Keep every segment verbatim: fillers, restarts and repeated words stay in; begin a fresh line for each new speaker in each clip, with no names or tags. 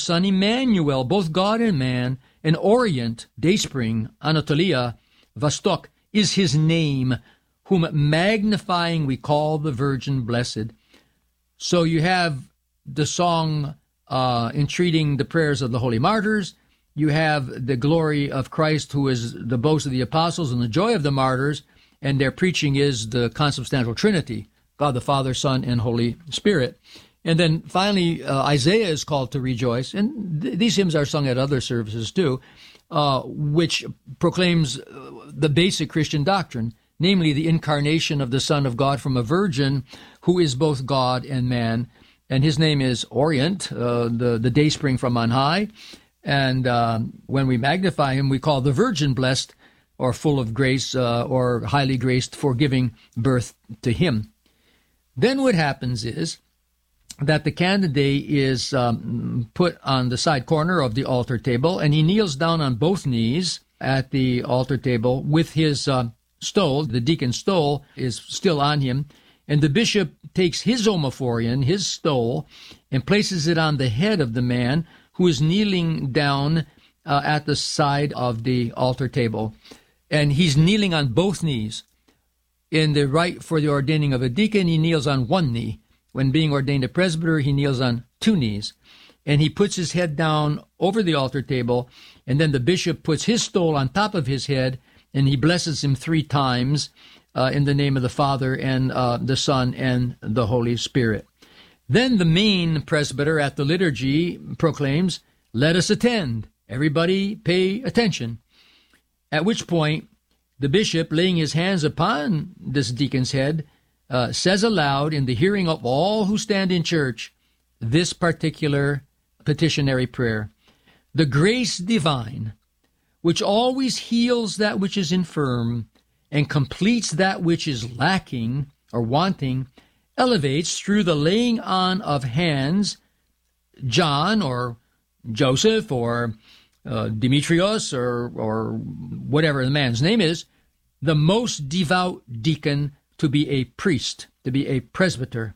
Son Emmanuel, both God and man, and Orient, dayspring, Anatolia, Vostok, is his name, whom magnifying we call the Virgin blessed. So you have the song uh, entreating the prayers of the holy martyrs. You have the glory of Christ, who is the boast of the apostles and the joy of the martyrs, and their preaching is the consubstantial Trinity, God the Father, Son, and Holy Spirit. And then finally, uh, Isaiah is called to rejoice, and th- these hymns are sung at other services too, uh, which proclaims the basic Christian doctrine, namely the incarnation of the Son of God from a virgin who is both God and man. And his name is Orient, uh, the, the dayspring from on high. And uh, when we magnify him, we call the Virgin blessed, or full of grace, uh, or highly graced for giving birth to him. Then what happens is that the candidate is um, put on the side corner of the altar table, and he kneels down on both knees at the altar table with his uh, stole. The deacon's stole is still on him, and the bishop takes his omophorion, his stole, and places it on the head of the man who is kneeling down uh, at the side of the altar table. And he's kneeling on both knees. In the rite for the ordaining of a deacon, he kneels on one knee. When being ordained a presbyter, he kneels on two knees. And he puts his head down over the altar table, and then the bishop puts his stole on top of his head, and he blesses him three times uh, in the name of the Father and uh, the Son and the Holy Spirit. Then the main presbyter at the liturgy proclaims, "Let us attend. Everybody pay attention." At which point, the bishop, laying his hands upon this deacon's head, uh, says aloud in the hearing of all who stand in church this particular petitionary prayer: "The grace divine, which always heals that which is infirm and completes that which is lacking or wanting, elevates through the laying on of hands John or Joseph or uh, Demetrios or, or whatever the man's name is, the most devout deacon to be a priest, to be a presbyter."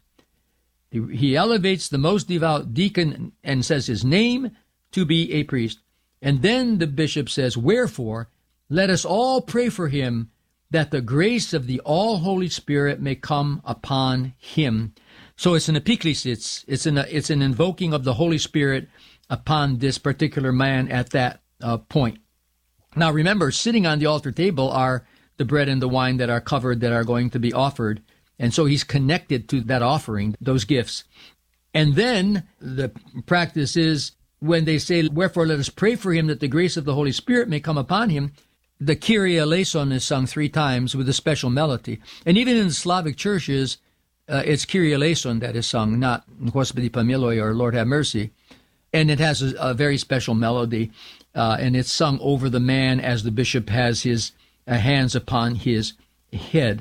He elevates the most devout deacon and says his name to be a priest. And then the bishop says, "Wherefore, let us all pray for him, that the grace of the all-Holy Spirit may come upon him." So it's an epiklesis, it's an, it's an invoking of the Holy Spirit upon this particular man at that uh, point. Now remember, sitting on the altar table are the bread and the wine that are covered, that are going to be offered. And so he's connected to that offering, those gifts. And then the practice is, when they say, "Wherefore let us pray for him, that the grace of the Holy Spirit may come upon him," the Kyrie eleison is sung three times with a special melody. And even in the Slavic churches, uh, it's Kyrie eleison that is sung, not Gospodi pomiloj or Lord have mercy. And it has a, a very special melody, uh, and it's sung over the man as the bishop has his uh, hands upon his head.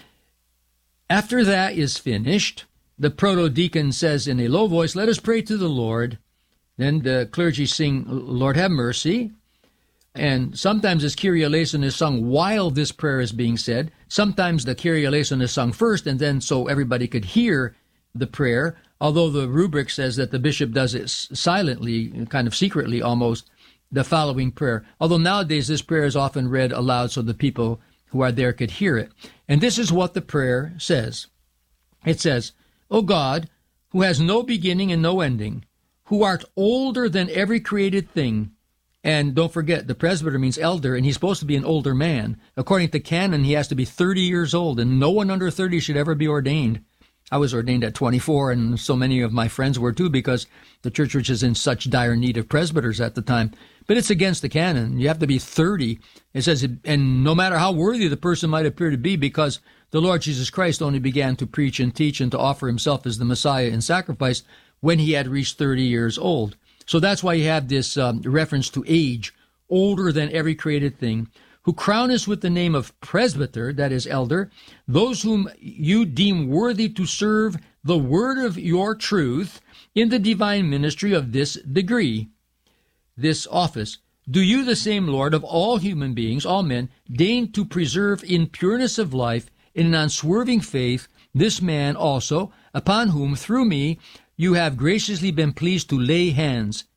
After that is finished, the proto-deacon says in a low voice, "Let us pray to the Lord." Then the clergy sing, "Lord have mercy." And sometimes this Kyrie eleison is sung while this prayer is being said. Sometimes the Kyrie eleison is sung first, and then so everybody could hear the prayer, although the rubric says that the bishop does it silently, kind of secretly almost, the following prayer. Although nowadays this prayer is often read aloud so the people who are there could hear it. And this is what the prayer says. It says, "O God, who has no beginning and no ending, who art older than every created thing." And don't forget, the presbyter means elder, and he's supposed to be an older man. According to canon, he has to be thirty years old, and no one under thirty should ever be ordained. I was ordained at twenty-four, and so many of my friends were too, because the church was in such dire need of presbyters at the time. But it's against the canon. You have to be thirty. It says, and no matter how worthy the person might appear to be, because the Lord Jesus Christ only began to preach and teach and to offer himself as the Messiah in sacrifice when he had reached thirty years old. So that's why you have this um, reference to age, older than every created thing, who crown us with the name of presbyter, that is elder, those whom you deem worthy to serve the word of your truth in the divine ministry of this degree, this office. Do you, the same Lord of all human beings, all men, deign to preserve in pureness of life, in an unswerving faith, this man also, upon whom, through me, you have graciously been pleased to lay hands,